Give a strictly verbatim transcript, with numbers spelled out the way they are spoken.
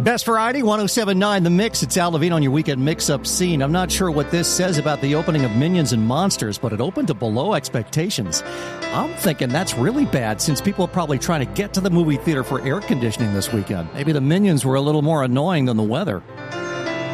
Best Variety, one oh seven point nine The Mix. It's Al Levine on your weekend mix-up scene. I'm not sure what this says about the opening of Minions and Monsters, but it opened to below expectations. I'm thinking that's really bad since people are probably trying to get to the movie theater for air conditioning this weekend. Maybe the Minions were a little more annoying than the weather.